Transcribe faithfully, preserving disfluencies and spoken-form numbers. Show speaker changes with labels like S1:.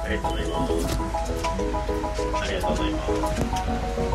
S1: ありがとうございます。ありがとうございます。